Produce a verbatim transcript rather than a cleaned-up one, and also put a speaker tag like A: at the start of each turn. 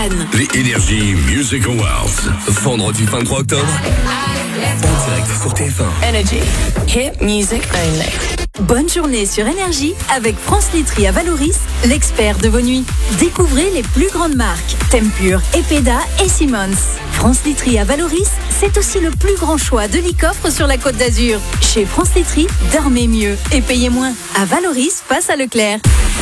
A: Cannes.
B: Les Energy Music Awards. Vendredi vingt-trois octobre. En direct sur T F un.
A: Energy. Hit music only. Bonne journée sur Énergie avec France Literie à Valoris, l'expert de vos nuits. Découvrez les plus grandes marques, Tempur, Epeda et Simmons. France Literie à Valoris, c'est aussi le plus grand choix de lit-coffre sur la Côte d'Azur. Chez France Literie, dormez mieux et payez moins. À Valoris, face à Leclerc.